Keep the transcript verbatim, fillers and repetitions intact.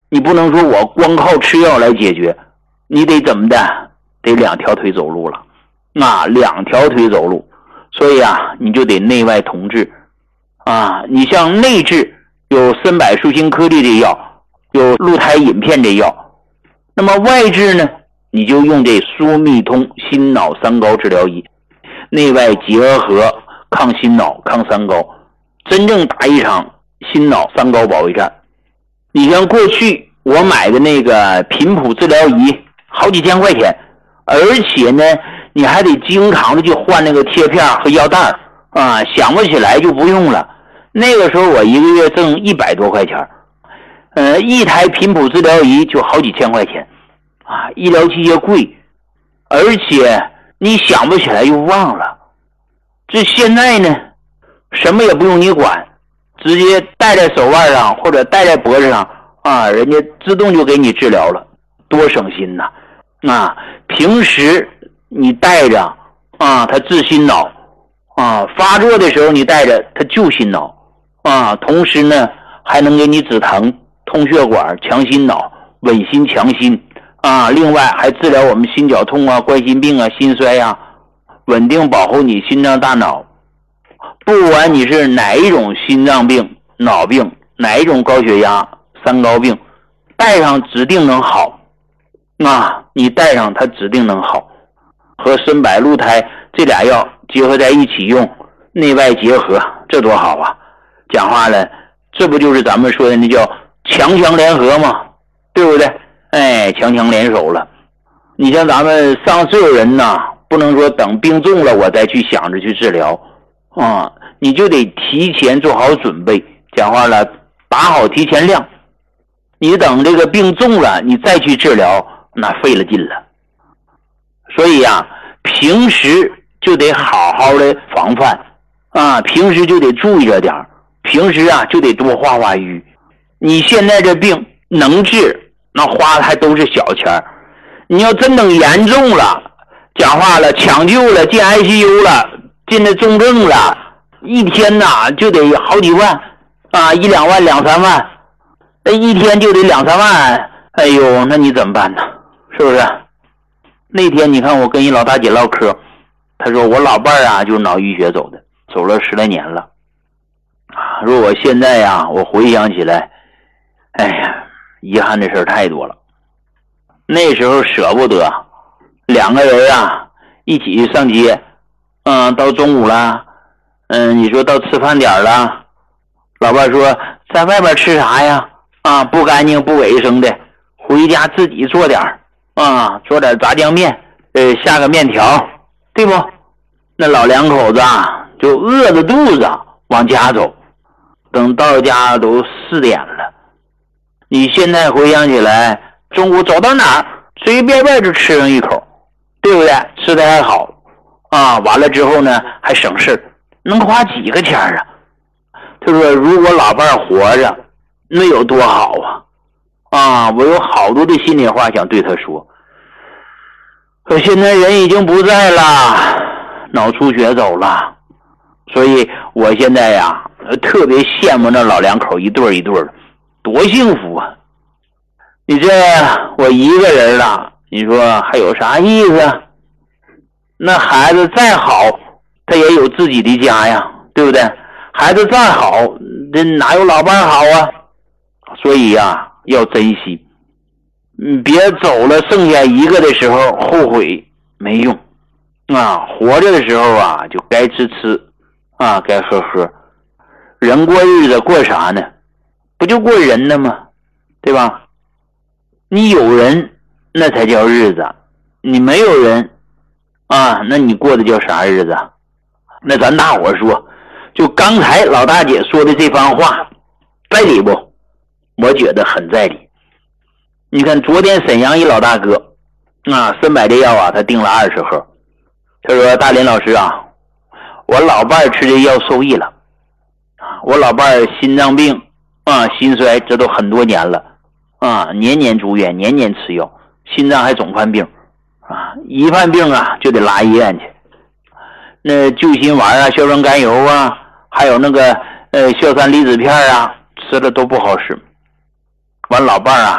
你不能说我光靠吃药来解决，你得怎么的？得两条腿走路了，啊，两条腿走路，所以啊，你就得内外同治啊。你像内治有参柏树心颗粒这药，有鹿胎饮片这药，那么外治呢，你就用这舒密通心脑三高治疗仪，内外结合，抗心脑抗三高，真正打一场心脑三高保卫战。你像过去我买的那个频谱治疗仪好几千块钱，而且呢你还得经常的去换那个贴片和药袋啊，想不起来就不用了。那个时候我一个月挣一百多块钱，呃，一台频谱治疗仪就好几千块钱啊，医疗器械贵，而且你想不起来又忘了。这现在呢，什么也不用你管，直接戴在手腕上或者戴在脖子上啊，人家自动就给你治疗了，多省心呐！啊，平时你戴着啊，它治心脑啊，发作的时候你戴着它救心脑啊，同时呢还能给你止疼、通血管、强心脑、稳心强心啊，另外还治疗我们心绞痛啊、冠心病啊、心衰啊，稳定保护你心脏大脑。不管你是哪一种心脏病、脑病，哪一种高血压、三高病，戴上指定能好啊！你戴上它指定能好。和参柏鹿胎这俩药结合在一起用，内外结合，这多好啊！讲话了，这不就是咱们说的那叫强强联合吗？对不对？哎，强强联手了。你像咱们上岁数人呐，不能说等病重了我再去想着去治疗啊，你就得提前做好准备。讲话了，打好提前量。你等这个病重了，你再去治疗，那费了劲了。所以呀、啊，平时就得好好的防范啊，平时就得注意着点，平时啊就得多化化瘀。你现在这病能治，那花的还都是小钱。你要真等严重了，讲话了，抢救了，进 I C U 了，进了重症了，一天呐就得好几万啊，一两万两三万，那一天就得两三万，哎呦，那你怎么办呢？是不是？那天你看我跟一老大姐唠嗑，她说我老伴儿啊就是脑淤血走的，走了十来年了啊。说我现在呀、啊，我回想起来，哎呀，遗憾的事太多了。那时候舍不得，两个人啊一起上街，嗯，到中午了，嗯，你说到吃饭点了，老伴说在外边吃啥呀？啊，不干净不卫生的，回家自己做点啊，做点炸酱面，呃，下个面条，对不？那老两口子啊，就饿着肚子往家走，等到家都四点了。你现在回想起来，中午走到哪儿，随随便便就吃上一口，对不对？吃的还好啊，完了之后呢，还省事，能花几个钱啊？他说，如果老伴活着，那有多好啊！啊，我有好多的心里话想对他说。可现在人已经不在了，脑出血走了，所以我现在呀，特别羡慕那老两口一对一对的，多幸福啊！你这我一个人了，你说还有啥意思？那孩子再好，他也有自己的家呀，对不对？孩子再好，这哪有老伴好啊？所以呀，要珍惜，你别走了剩下一个的时候后悔没用啊！活着的时候啊，就该吃吃啊，该喝喝。人过日子过啥呢？不就过人的吗？对吧？你有人那才叫日子，你没有人啊，那你过的叫啥日子？那咱大伙说，就刚才老大姐说的这番话在理不？我觉得很在理。你看昨天沈阳一老大哥啊，参柏这药啊，他订了二十盒。他说大林老师啊，我老伴吃这药受益了啊，我老伴心脏病啊，心衰，这都很多年了啊，年年住院，年年吃药，心脏还总犯病啊，一犯病啊就得拉医院去。那救心丸啊，硝酸甘油啊，还有那个呃硝酸离子片啊，吃的都不好使。完老伴啊